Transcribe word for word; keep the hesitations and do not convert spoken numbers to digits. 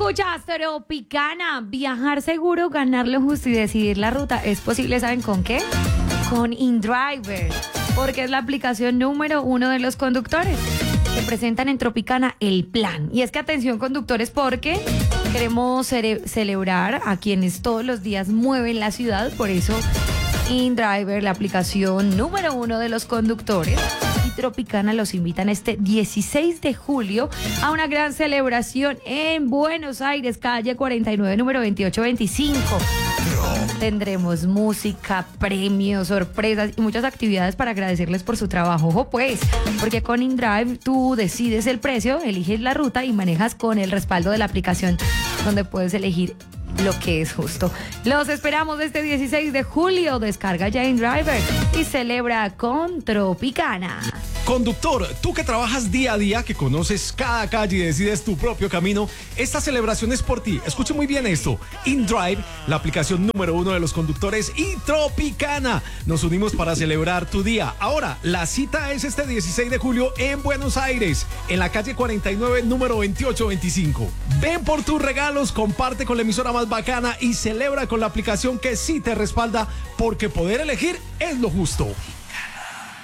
Escuchas Tropicana, viajar seguro, ganar lo justo y decidir la ruta es posible, ¿saben con qué? Con InDriver, porque es la aplicación número uno de los conductores que presentan en Tropicana el plan. Y es que atención conductores, porque queremos cere- celebrar a quienes todos los días mueven la ciudad, por eso InDriver, la aplicación número uno de los conductores, y Tropicana los invitan este dieciséis de julio a una gran celebración en Buenos Aires, calle cuarenta y nueve, número veintiocho veinticinco. Tendremos música, premios, sorpresas y muchas actividades para agradecerles por su trabajo. Ojo pues, porque con InDrive tú decides el precio, eliges la ruta y manejas con el respaldo de la aplicación, donde puedes elegir lo que es justo. Los esperamos este dieciséis de julio. Descarga ya InDriver y celebra con Tropicana. Conductor, tú que trabajas día a día, que conoces cada calle y decides tu propio camino, esta celebración es por ti. Escuche muy bien esto. InDrive, la aplicación número uno de los conductores, y Tropicana. Nos unimos para celebrar tu día. Ahora, la cita es este dieciséis de julio en Buenos Aires, en la calle cuarenta y nueve, número veintiocho veinticinco. Ven por tus regalos, comparte con la emisora más bacana y celebra con la aplicación que sí te respalda, porque poder elegir es lo justo.